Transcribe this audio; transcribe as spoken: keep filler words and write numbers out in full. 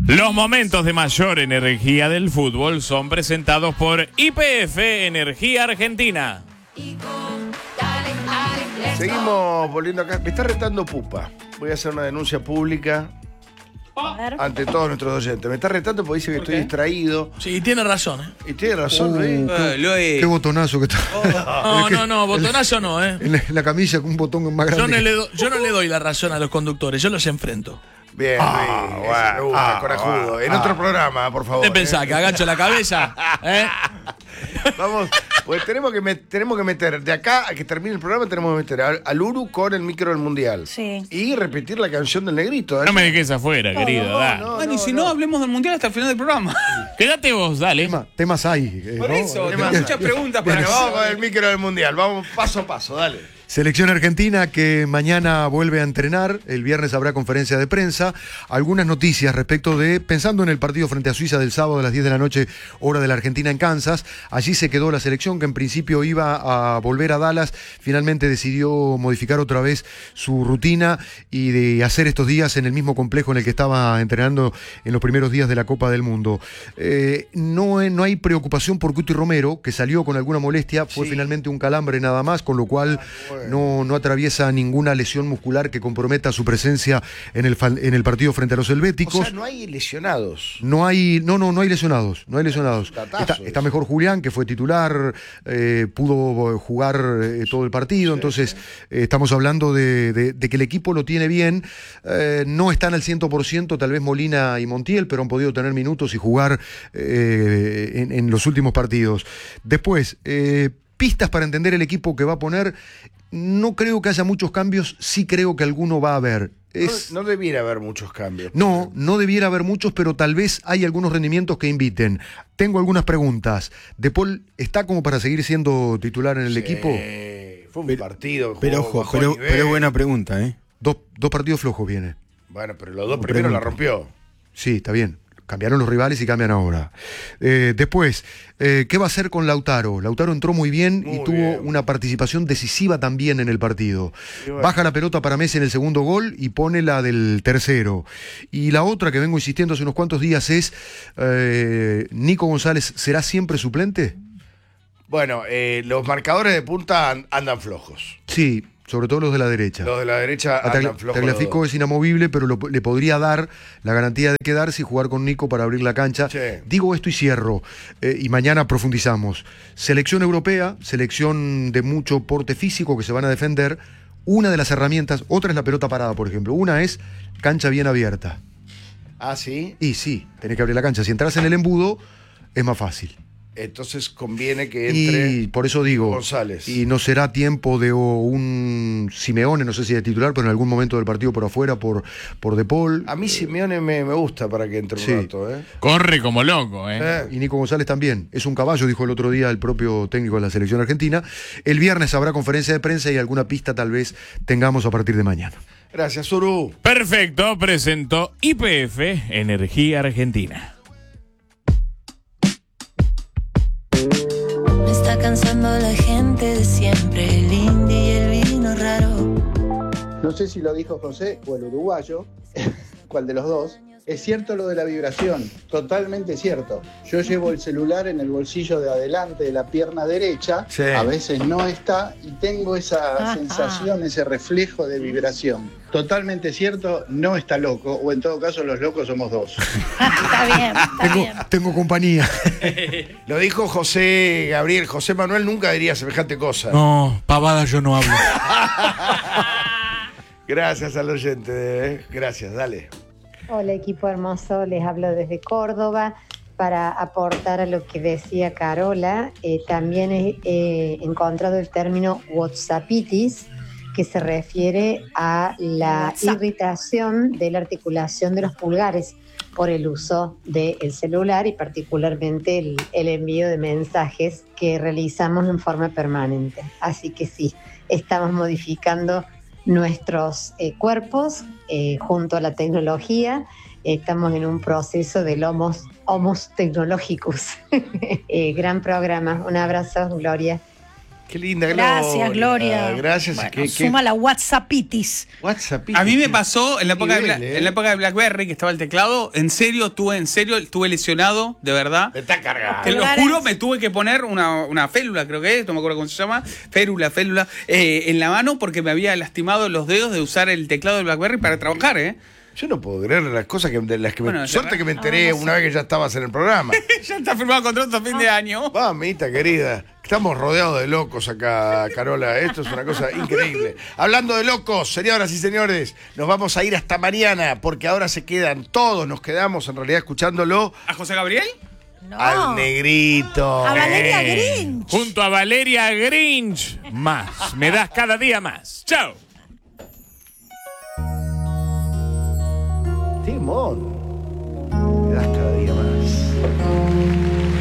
Los momentos de mayor energía del fútbol son presentados por Y P F Energía Argentina. Seguimos volviendo acá. Me está retando Pupa. Voy a hacer una denuncia pública ante todos nuestros oyentes. Me está retando porque dice que estoy qué? distraído. Sí, tiene razón, ¿eh? Y tiene razón, Uh, Luis. qué, Luis. qué botonazo que está. No, no, no, botonazo no, ¿eh? En la, en la camisa con un botón más grande. Yo no, le do- yo no le doy la razón a los conductores, yo los enfrento. Bien, Ah, Luis. bueno, Eso me gusta, ah, corajudo. ah, en ah. otro programa, por favor. ¿Qué pensás? ¿eh? ¿Que agacho la cabeza? ¿Eh? Vamos, pues tenemos que, met- tenemos que meter, de acá a que termine el programa, tenemos que meter al, al Uru con el micro del Mundial. Sí. Y repetir la canción del Negrito. No me dejes afuera, No, querido. no, dale. no. Bueno, y si no, hablemos del Mundial hasta el final del programa. Quédate vos, dale. Tema- temas hay. eh, Por ¿no? eso, Temas- tengo muchas preguntas para Bueno, hacer. vamos con el micro del Mundial. Vamos paso a paso, dale. Selección Argentina que mañana vuelve a entrenar, el viernes habrá conferencia de prensa, algunas noticias respecto de, pensando en el partido frente a Suiza del sábado a las diez de la noche, hora de la Argentina en Kansas, allí se quedó la selección que en principio iba a volver a Dallas, finalmente decidió modificar otra vez su rutina y de hacer estos días en el mismo complejo en el que estaba entrenando en los primeros días de la Copa del Mundo. Eh, no, no hay preocupación por Cuti Romero, que salió con alguna molestia, fue Sí. finalmente un calambre nada más, con lo cual no, no atraviesa ninguna lesión muscular que comprometa su presencia en el, fal- en el partido frente a los O helvéticos. sea, no hay lesionados. No hay, no, no, no hay lesionados, no hay lesionados. Datazo Está, eso. está mejor Julián, que fue titular, eh, pudo jugar eh, todo el partido, entonces eh, estamos hablando de, de- de que el equipo lo tiene bien, eh, no están al cien por ciento, tal vez Molina y Montiel, pero han podido tener minutos y jugar eh, en, en los últimos partidos. Después, eh, pistas para entender el equipo que va a poner, no creo que haya muchos cambios, sí creo que alguno va a haber. Es... No, no debiera haber muchos cambios. No, no debiera haber muchos, pero tal vez hay algunos rendimientos que inviten. Tengo algunas preguntas. ¿De Paul está como para seguir siendo titular en el Sí, equipo? Fue un Pero- partido. jugó Pero ojo, bajo pero, nivel. pero es buena pregunta, ¿eh? Dos, dos partidos flojos viene. Bueno, pero los dos No, primeros la pregunta. rompió. Sí, está bien. Cambiaron los rivales y cambian ahora. Eh, después, eh, ¿qué va a hacer con Lautaro? Lautaro entró muy bien Muy y tuvo bien. una participación decisiva también en el partido. Y bueno. Baja la pelota para Messi en el segundo gol y pone la del tercero. Y la otra que vengo insistiendo hace unos cuantos días es, eh, ¿Nico González será siempre suplente? Bueno, eh, los marcadores de punta an- andan flojos. Sí, sobre todo los de la derecha. Los de la derecha A Tagli- andan flojos. los Tagliafico dos. es inamovible, pero lo- le podría dar la garantía de quedarse y jugar con Nico para abrir la cancha. Sí. Digo esto y cierro, eh, y mañana profundizamos. Selección europea, selección de mucho porte físico que se van a defender. Una de las herramientas, otra es la pelota parada, por ejemplo. Una es cancha bien abierta. Ah, sí. Y sí, tenés que abrir la cancha. Si entras en el embudo, es más fácil. Entonces conviene que entre Y por eso digo, González. y no será tiempo de o, un Simeone, no sé si de titular, pero en algún momento del partido por afuera, por, por De Paul. A mí Simeone me, me gusta para que entre un Sí. rato, ¿eh? Corre como loco, ¿eh? Eh. Y Nico González también. Es un caballo, dijo el otro día el propio técnico de la selección argentina. El viernes habrá conferencia de prensa y alguna pista tal vez tengamos a partir de mañana. Gracias, Uru. Perfecto, presentó Y P F Energía Argentina. Me está cansando la gente de siempre, el indie y el vino raro. No sé si lo dijo José o el uruguayo, cuál de los dos. Es cierto lo de la vibración, totalmente cierto. Yo llevo el celular en el bolsillo de adelante de la pierna derecha, Sí. a veces no está y tengo esa Ajá. sensación, ese reflejo de vibración. Totalmente cierto, no está loco, o en todo caso los locos somos dos. Está bien, está Tengo, bien. tengo compañía. Lo dijo José Gabriel. José Manuel nunca diría semejante cosa. No, pavada yo no hablo. Gracias al oyente. ¿eh? Gracias, dale. Hola equipo hermoso, les hablo desde Córdoba para aportar a lo que decía Carola. Eh, también he, he encontrado el término WhatsAppitis, que se refiere a la WhatsApp. irritación de la articulación de los pulgares por el uso del celular y particularmente el, el envío de mensajes que realizamos en forma permanente. Así que sí, estamos modificando nuestros eh, cuerpos eh, junto a la tecnología. Estamos en un proceso del homos, homos tecnológicos. eh, gran programa. Un abrazo, Gloria. Qué linda, Gracias, Gloria. Ah, gracias. Bueno, qué, qué- suma la WhatsAppitis. WhatsApp. A mí me pasó en la época de, Bla- Nivel, ¿eh? en la época de BlackBerry, que estaba el teclado, en serio, tuve, en serio, estuve lesionado, de verdad. Me está cargando. Te lo Pulgares. juro, me tuve que poner una, una félula, creo que es, no me acuerdo cómo se llama, férula, félula, eh, en la mano porque me había lastimado los dedos de usar el teclado de BlackBerry para trabajar, ¿eh? Yo no puedo creer las cosas que, de las que Bueno, me. ya Suerte va. que me enteré Ah, no sé. una vez que ya estabas en el programa. Ya está firmado contrato a fin de año. Mamita querida, estamos rodeados de locos acá, Carola. Esto es una cosa increíble. Hablando de locos, señoras y señores, nos vamos a ir hasta mañana porque ahora se quedan todos, nos quedamos en realidad escuchándolo ¿A José Gabriel? No. al negrito. A Valeria Eh. Grinch. Junto a Valeria Grinch. Más. Me das cada día más. Chao. Timón.